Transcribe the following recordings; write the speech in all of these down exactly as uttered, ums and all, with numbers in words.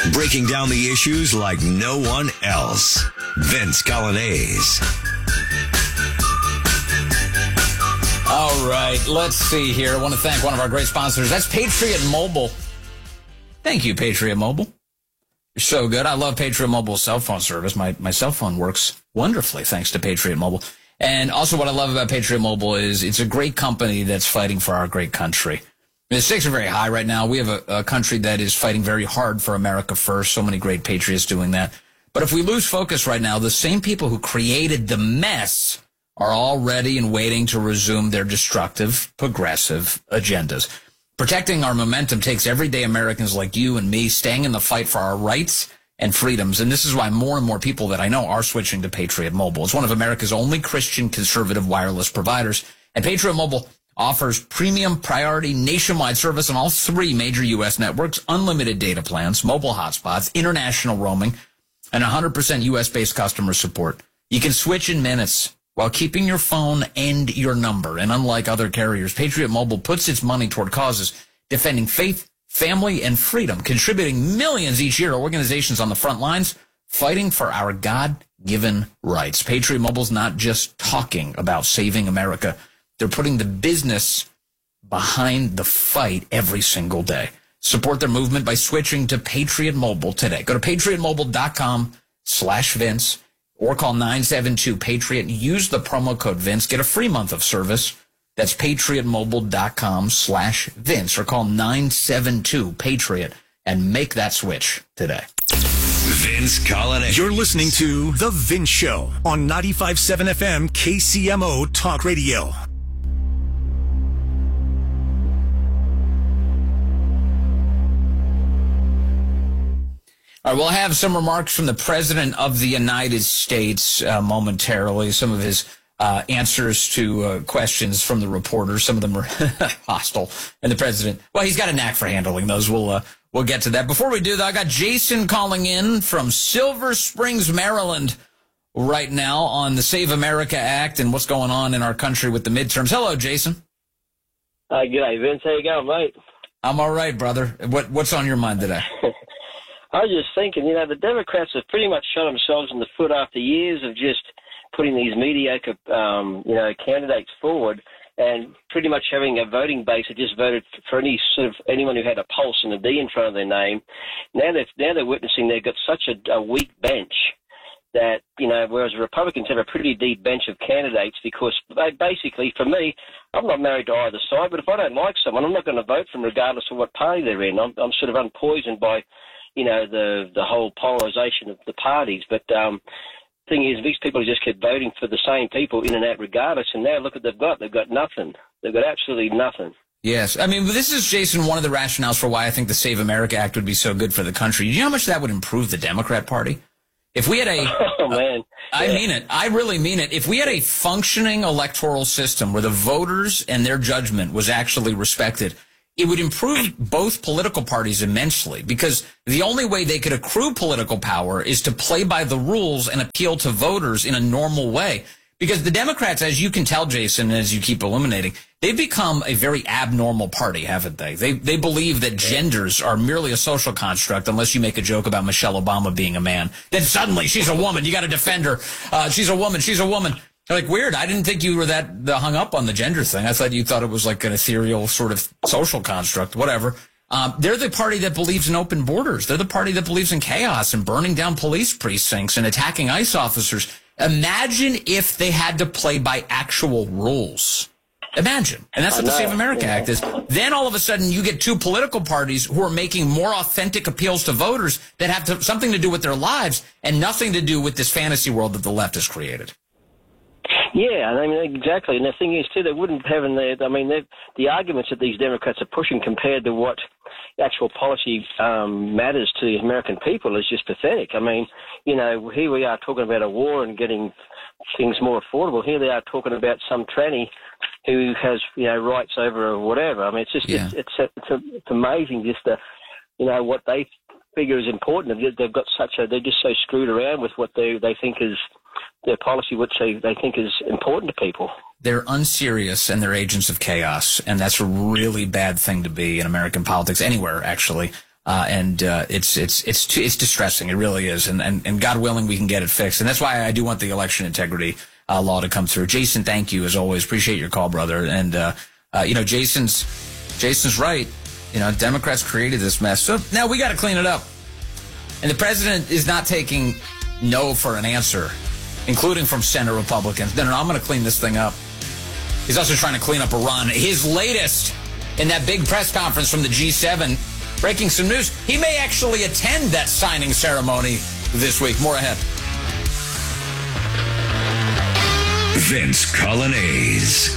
breaking down the issues like no one else. Vince Coglianese. All right, let's see here. I want to thank one of our great sponsors. That's Patriot Mobile. Thank you, Patriot Mobile. You're so good. I love Patriot Mobile's cell phone service. My my cell phone works wonderfully thanks to Patriot Mobile. And also what I love about Patriot Mobile is it's a great company that's fighting for our great country. The stakes are very high right now. We have a, a country that is fighting very hard for America first. So many great patriots doing that. But if we lose focus right now, the same people who created the mess are all ready and waiting to resume their destructive, progressive agendas. Protecting our momentum takes everyday Americans like you and me staying in the fight for our rights and freedoms. And this is why more and more people that I know are switching to Patriot Mobile. It's one of America's only Christian conservative wireless providers. And Patriot Mobile offers premium priority nationwide service on all three major U S networks, unlimited data plans, mobile hotspots, international roaming, and one hundred percent U S-based customer support. You can switch in minutes while keeping your phone and your number. And unlike other carriers, Patriot Mobile puts its money toward causes defending faith, family, and freedom, contributing millions each year to organizations on the front lines fighting for our God-given rights. Patriot Mobile's not just talking about saving America. They're putting the business behind the fight every single day. Support their movement by switching to Patriot Mobile today. Go to patriotmobile.com slash Vince or call nine seven two Patriot. Use the promo code Vince. Get a free month of service. That's patriotmobile.com slash Vince or call nine seven two Patriot and make that switch today. Vince Coglianese. You're listening to The Vince Show on ninety-five point seven F M K C M O Talk Radio. All right, we'll have some remarks from the President of the United States uh, momentarily, some of his uh, answers to uh, questions from the reporters. Some of them are hostile. And the President, well, he's got a knack for handling those. We'll, uh, we'll get to that. Before we do that, I got Jason calling in from Silver Springs, Maryland right now on the Save America Act and what's going on in our country with the midterms. Hello, Jason. Uh, g'day, Vince. How you going, mate? I'm all right, brother. What, what's on your mind today? I was just thinking, you know, the Democrats have pretty much shot themselves in the foot after years of just putting these mediocre, um, you know, candidates forward and pretty much having a voting base that just voted for any sort of anyone who had a pulse and a D in front of their name. Now they're, now they're witnessing they've got such a, a weak bench that, you know, whereas Republicans have a pretty deep bench of candidates because they basically, for me, I'm not married to either side, but if I don't like someone, I'm not going to vote for them regardless of what party they're in. I'm, I'm sort of unpoisoned by, you know, the the whole polarization of the parties. But um, the thing is, these people just kept voting for the same people in and out regardless, and now look what they've got. They've got nothing. They've got absolutely nothing. Yes. I mean, this is, Jason, one of the rationales for why I think the Save America Act would be so good for the country. Do you know how much that would improve the Democrat Party? If we had a... Oh, man. I yeah. mean it. I really mean it. If we had a functioning electoral system where the voters and their judgment was actually respected, it would improve both political parties immensely because the only way they could accrue political power is to play by the rules and appeal to voters in a normal way. Because the Democrats, as you can tell, Jason, as you keep illuminating, they've become a very abnormal party, haven't they? They they believe that genders are merely a social construct unless you make a joke about Michelle Obama being a man. Then suddenly she's a woman. You got to defend her. Uh, she's a woman. She's a woman. Like, weird. I didn't think you were that the hung up on the gender thing. I thought you thought it was like an ethereal sort of social construct, whatever. Um, they're the party that believes in open borders. They're the party that believes in chaos and burning down police precincts and attacking ICE officers. Imagine if they had to play by actual rules. Imagine. And that's what the Save America Act is. Then all of a sudden you get two political parties who are making more authentic appeals to voters that have to, something to do with their lives and nothing to do with this fantasy world that the left has created. Yeah, I mean, exactly. And the thing is, too, they wouldn't have in there, I mean, the arguments that these Democrats are pushing compared to what actual policy um, matters to the American people is just pathetic. I mean, you know, here we are talking about a war and getting things more affordable. Here they are talking about some tranny who has, you know, rights over or whatever. I mean, it's just, yeah. it's, it's, it's, it's amazing just the, you know, what they figure is important. They've got such a, they're just so screwed around with what they, they think is their policy, which they, they think is important to people. They're unserious and they're agents of chaos, and that's a really bad thing to be in American politics, anywhere, actually. Uh, and uh, it's it's it's too, it's distressing. It really is. And, and and God willing, we can get it fixed. And that's why I do want the election integrity uh, law to come through. Jason, thank you as always. Appreciate your call, brother. And uh, uh, you know, Jason's Jason's right. You know, Democrats created this mess, so now we got to clean it up. And the president is not taking no for an answer, including from Senate Republicans. No, no, no, I'm going to clean this thing up. He's also trying to clean up Iran. His latest in that big press conference from the G seven, breaking some news. He may actually attend that signing ceremony this week. More ahead. Vince Colonnese.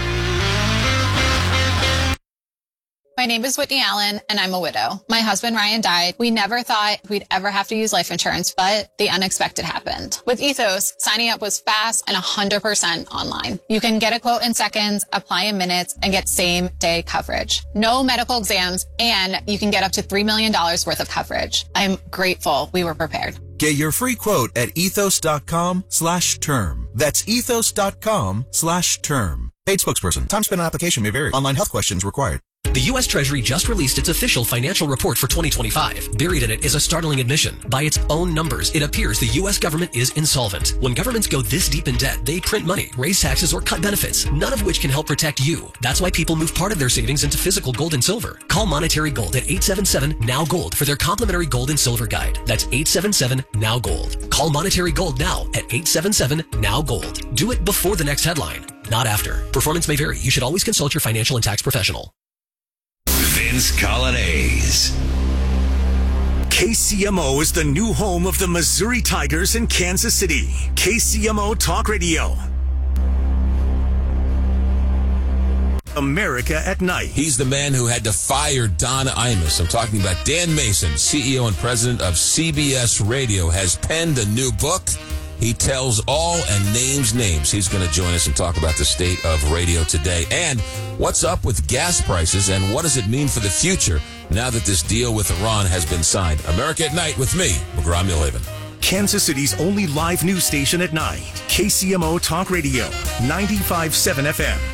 My name is Whitney Allen, and I'm a widow. My husband, Ryan, died. We never thought we'd ever have to use life insurance, but the unexpected happened. With Ethos, signing up was fast and one hundred percent online. You can get a quote in seconds, apply in minutes, and get same-day coverage. No medical exams, and you can get up to three million dollars worth of coverage. I'm grateful we were prepared. Get your free quote at ethos.com slash term. That's ethos.com slash term. Paid spokesperson. Time spent on application may vary. Online health questions required. The U S Treasury just released its official financial report for twenty twenty-five. Buried in it is a startling admission. By its own numbers, it appears the U S government is insolvent. When governments go this deep in debt, they print money, raise taxes, or cut benefits, none of which can help protect you. That's why people move part of their savings into physical gold and silver. Call Monetary Gold at eight seven seven, N O W Gold for their complimentary gold and silver guide. That's eight seven seven, N O W Gold. Call Monetary Gold now at eight seven seven, N O W Gold. Do it before the next headline, not after. Performance may vary. You should always consult your financial and tax professional. Vince Colonnese. K C M O is the new home of the Missouri Tigers in Kansas City. K C M O Talk Radio. America at Night. He's the man who had to fire Don Imus. I'm talking about Dan Mason, C E O and president of C B S Radio, has penned a new book. He tells all and names names. He's going to join us and talk about the state of radio today and what's up with gas prices and what does it mean for the future now that this deal with Iran has been signed. America at Night with me, McGraw Millhaven. Kansas City's only live news station at night. K C M O Talk Radio, ninety-five point seven F M.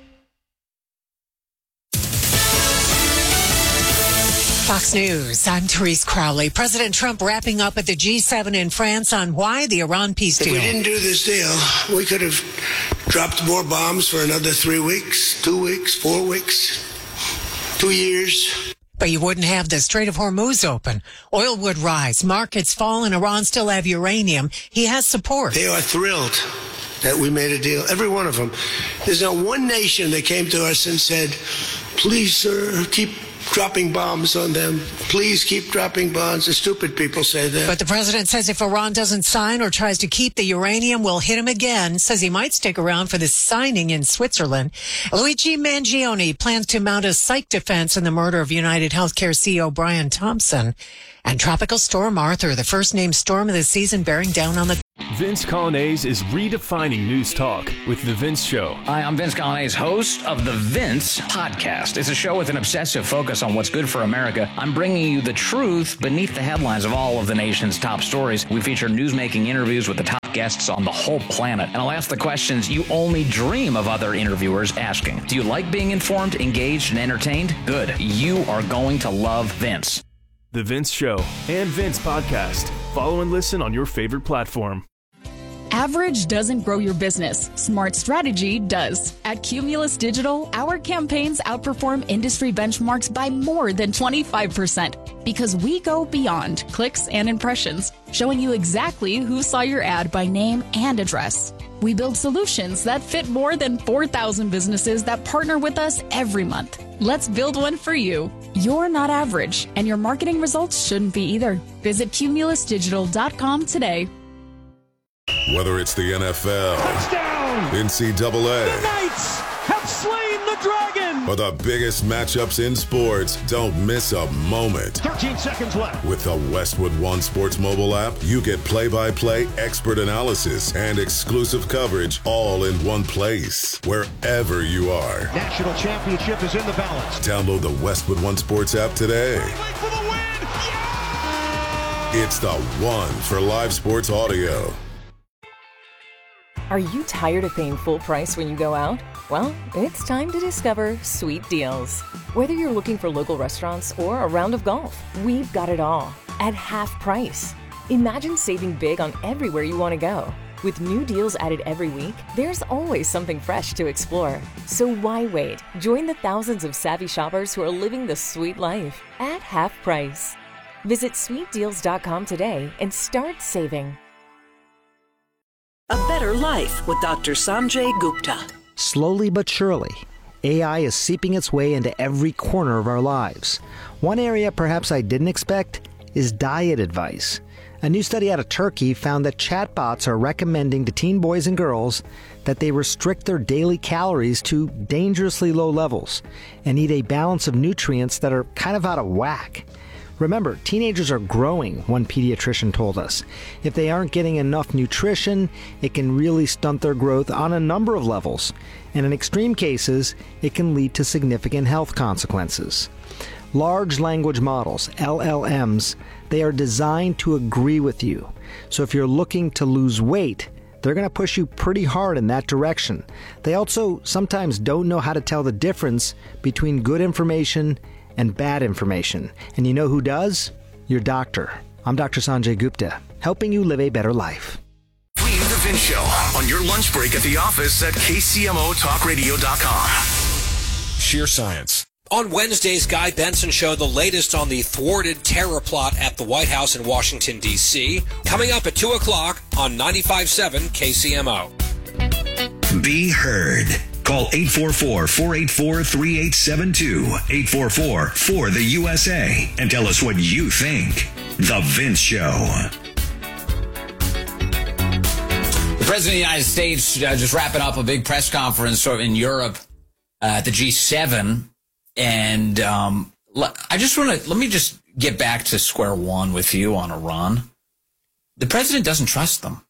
Fox News, I'm Therese Crowley. President Trump wrapping up at the G seven in France on why the Iran peace deal. If we didn't do this deal, we could have dropped more bombs for another three weeks, two weeks, four weeks, two years. But you wouldn't have the Strait of Hormuz open. Oil would rise, markets fall, and Iran still have uranium. He has support. They are thrilled that we made a deal, every one of them. There's not one nation that came to us and said, please, sir, keep dropping bombs on them. Please keep dropping bombs. The stupid people say that. But the president says if Iran doesn't sign or tries to keep the uranium, we'll hit him again. Says he might stick around for the signing in Switzerland. Luigi Mangione plans to mount a psych defense in the murder of United Healthcare C E O Brian Thompson. And Tropical Storm Arthur, the first named storm of the season, bearing down on the... Vince Colonnese is redefining news talk with The Vince Show. Hi, I'm Vince Colonnese, host of The Vince Podcast. It's a show with an obsessive focus on what's good for America. I'm bringing you the truth beneath the headlines of all of the nation's top stories. We feature news-making interviews with the top guests on the whole planet. And I'll ask the questions you only dream of other interviewers asking. Do you like being informed, engaged, and entertained? Good. You are going to love Vince. The Vince Show and Vince Podcast. Follow and listen on your favorite platform. Average doesn't grow your business. Smart strategy does. At Cumulus Digital, our campaigns outperform industry benchmarks by more than twenty-five percent because we go beyond clicks and impressions, showing you exactly who saw your ad by name and address. We build solutions that fit more than four thousand businesses that partner with us every month. Let's build one for you. You're not average, and your marketing results shouldn't be either. Visit cumulus digital dot com today. Whether it's the N F L, touchdown, N C double A, the Knights have slain the dragon, or the biggest matchups in sports, don't miss a moment. thirteen seconds left. With the Westwood One Sports mobile app, you get play-by-play expert analysis and exclusive coverage all in one place, wherever you are. National championship is in the balance. Download the Westwood One Sports app today. For the win. Yeah! It's the one for live sports audio. Are you tired of paying full price when you go out? Well, it's time to discover sweet deals. Whether you're looking for local restaurants or a round of golf, we've got it all at half price. Imagine saving big on everywhere you want to go. With new deals added every week, there's always something fresh to explore. So why wait? Join the thousands of savvy shoppers who are living the sweet life at half price. Visit sweet deals dot com today and start saving. A better life with Doctor Sanjay Gupta. Slowly but surely, A I is seeping its way into every corner of our lives. One area perhaps I didn't expect is diet advice. A new study out of Turkey found that chatbots are recommending to teen boys and girls that they restrict their daily calories to dangerously low levels and eat a balance of nutrients that are kind of out of whack. Remember, teenagers are growing, one pediatrician told us. If they aren't getting enough nutrition, it can really stunt their growth on a number of levels. And in extreme cases, it can lead to significant health consequences. Large language models, L L Ms, they are designed to agree with you. So if you're looking to lose weight, they're going to push you pretty hard in that direction. They also sometimes don't know how to tell the difference between good information and bad information. And you know who does? Your doctor. I'm Doctor Sanjay Gupta, helping you live a better life. Clean the Vince Show on your lunch break at the office at K C M O talk radio dot com. Sheer science. On Wednesday's Guy Benson Show, the latest on the thwarted terror plot at the White House in Washington, D C Coming up at two o'clock on ninety-five point seven K C M O. Be heard. Call eight four four, four eight four, three eight seven two, eight four four, four the U S A, and tell us what you think. The Vince Show. The President of the United States uh, just wrapping up a big press conference in Europe uh, at the G seven. And um, I just want to, let me just get back to square one with you on Iran. The president doesn't trust them.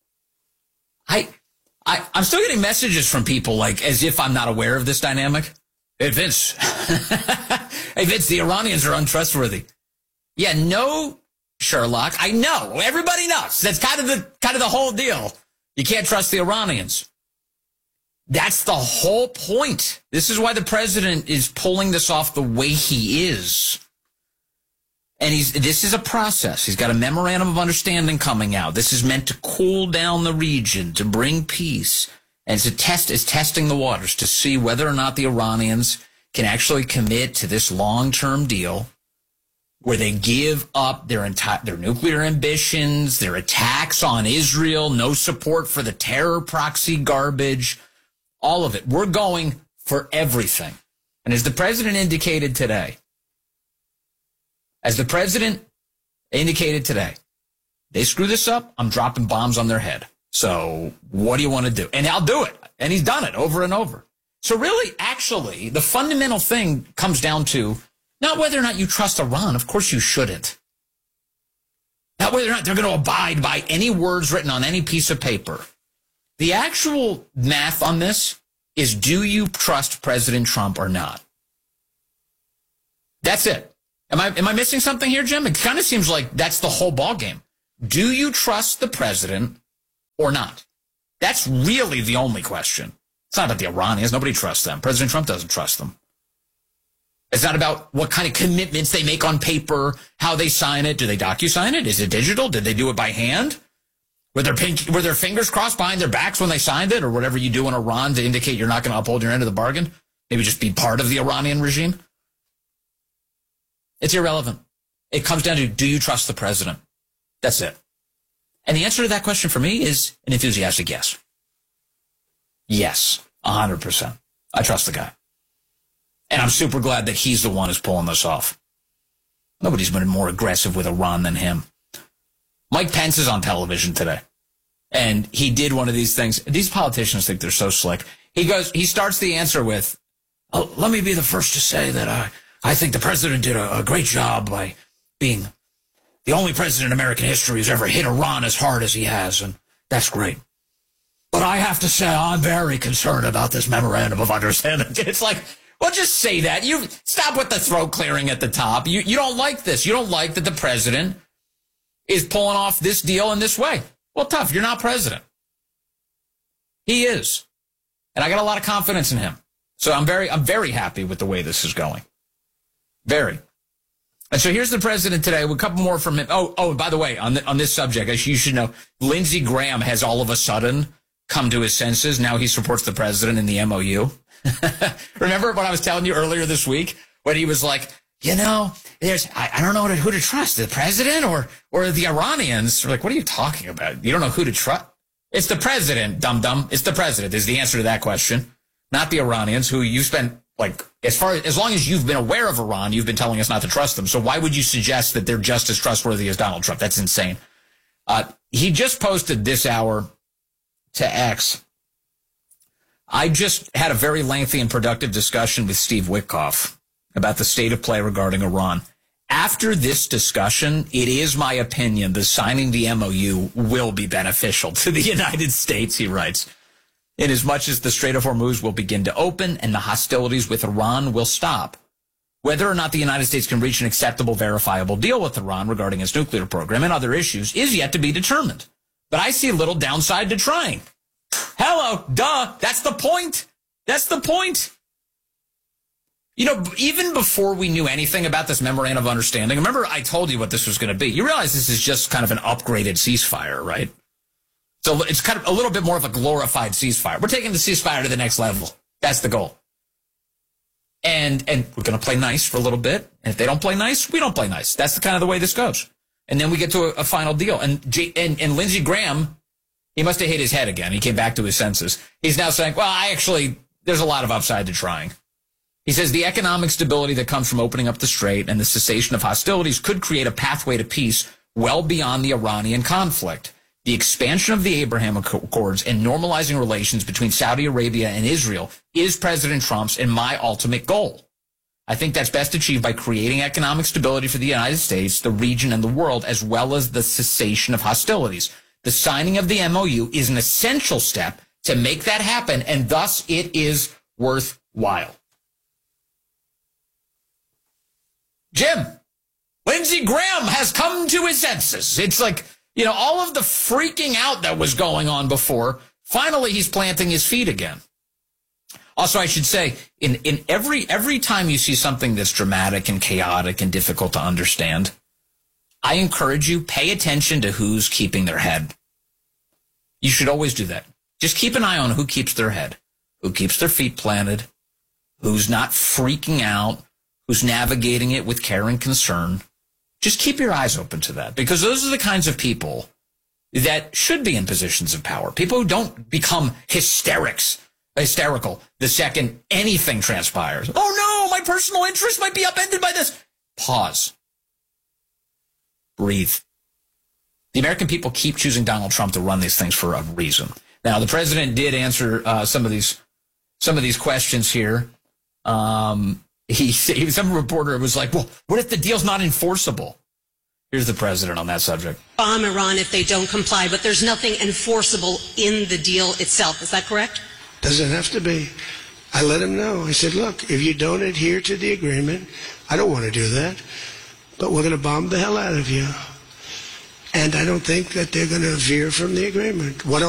I... I, I'm still getting messages from people like as if I'm not aware of this dynamic. Hey, Vince. Hey, Vince, the Iranians are untrustworthy. Yeah, no, Sherlock. I know. Everybody knows. That's kind of the kind of the whole deal. You can't trust the Iranians. That's the whole point. This is why the president is pulling this off the way he is. And he's this is a process. He's got a memorandum of understanding coming out. This is meant to cool down the region, to bring peace. And it's a test, it's testing the waters to see whether or not the Iranians can actually commit to this long-term deal where they give up their entire their nuclear ambitions, their attacks on Israel, no support for the terror proxy garbage, all of it. We're going for everything. And as the president indicated today, As the president indicated today, they screw this up, I'm dropping bombs on their head. So what do you want to do? And I'll do it. And he's done it over and over. So really, actually, the fundamental thing comes down to not whether or not you trust Iran. Of course you shouldn't. Not whether or not they're going to abide by any words written on any piece of paper. The actual math on this is, do you trust President Trump or not? That's it. Am I am I missing something here, Jim? It kind of seems like that's the whole ballgame. Do you trust the president or not? That's really the only question. It's not about the Iranians. Nobody trusts them. President Trump doesn't trust them. It's not about what kind of commitments they make on paper, how they sign it. Do they docu-sign it? Is it digital? Did they do it by hand? Were their, pink, were their fingers crossed behind their backs when they signed it, or whatever you do in Iran to indicate you're not going to uphold your end of the bargain? Maybe just be part of the Iranian regime? It's irrelevant. It comes down to, do you trust the president? That's it. And the answer to that question for me is an enthusiastic yes. Yes, one hundred percent. I trust the guy. And I'm super glad that he's the one who's pulling this off. Nobody's been more aggressive with Iran than him. Mike Pence is on television today. And he did one of these things. These politicians think they're so slick. He goes, he starts the answer with, oh, let me be the first to say that I, I think the president did a, a great job by being the only president in American history who's ever hit Iran as hard as he has. And that's great. But I have to say, I'm very concerned about this memorandum of understanding. It's like, well, just say that. You stop with the throat clearing at the top. You you don't like this. You don't like that the president is pulling off this deal in this way. Well, tough. You're not president. He is. And I got a lot of confidence in him. So I'm very, I'm very happy with the way this is going. Very. And so here's the president today with a couple more from him. Oh, oh, by the way, on the, on this subject, as you should know, Lindsey Graham has all of a sudden come to his senses. Now he supports the president in the M O U. Remember what I was telling you earlier this week when he was like, you know, there's, I, I don't know who to trust, the president or, or the Iranians. We're like, what are you talking about? You don't know who to trust? It's the president, dum-dum. It's the president is the answer to that question. Not the Iranians, who you spent, like, as far as long as you've been aware of Iran, you've been telling us not to trust them. So why would you suggest that they're just as trustworthy as Donald Trump? That's insane. Uh, he just posted this hour to X. I just had a very lengthy and productive discussion with Steve Witkoff about the state of play regarding Iran. After this discussion, it is my opinion that signing the M O U will be beneficial to the United States, he writes. Inasmuch as the Strait of Hormuz will begin to open and the hostilities with Iran will stop. Whether or not the United States can reach an acceptable, verifiable deal with Iran regarding its nuclear program and other issues is yet to be determined. But I see little downside to trying. Hello, duh, that's the point. That's the point. You know, even before we knew anything about this memorandum of understanding, remember I told you what this was going to be. You realize this is just kind of an upgraded ceasefire, right? So it's kind of a little bit more of a glorified ceasefire. We're taking the ceasefire to the next level. That's the goal. And and we're going to play nice for a little bit. And if they don't play nice, we don't play nice. That's the kind of the way this goes. And then we get to a, a final deal. And, G, and and Lindsey Graham, he must have hit his head again. He came back to his senses. He's now saying, well, I actually, there's a lot of upside to trying. He says the economic stability that comes from opening up the strait and the cessation of hostilities could create a pathway to peace well beyond the Iranian conflict. The expansion of the Abraham Accords and normalizing relations between Saudi Arabia and Israel is President Trump's and my ultimate goal. I think that's best achieved by creating economic stability for the United States, the region, and the world, as well as the cessation of hostilities. The signing of the M O U is an essential step to make that happen, and thus it is worthwhile. Jim, Lindsey Graham has come to his senses. It's like, you know, all of the freaking out that was going on before, finally he's planting his feet again. Also, I should say, in, in every every time you see something that's dramatic and chaotic and difficult to understand, I encourage you, pay attention to who's keeping their head. You should always do that. Just keep an eye on who keeps their head, who keeps their feet planted, who's not freaking out, who's navigating it with care and concern. Just keep your eyes open to that, because those are the kinds of people that should be in positions of power. People who don't become hysterics, hysterical the second anything transpires. Oh no, my personal interest might be upended by this. Pause. Breathe. The American people keep choosing Donald Trump to run these things for a reason. Now, the president did answer uh, some of these some of these questions here. Um, he, he some reporter was like, "Well, what if the deal's not enforceable?" Here's the president on that subject. Bomb Iran if they don't comply, but there's nothing enforceable in the deal itself. Is that correct? Doesn't have to be. I let him know. I said, look, if you don't adhere to the agreement, I don't want to do that, but we're going to bomb the hell out of you. And I don't think that they're going to veer from the agreement. What